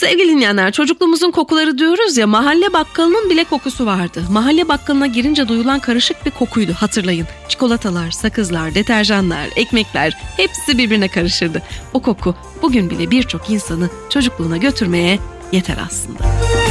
Sevgili dinleyenler, çocukluğumuzun kokuları diyoruz ya, mahalle bakkalının bile kokusu vardı. Mahalle bakkalına girince duyulan karışık bir kokuydu, hatırlayın. Çikolatalar, sakızlar, deterjanlar, ekmekler hepsi birbirine karışırdı. O koku bugün bile birçok insanı çocukluğuna götürmeye yeter aslında.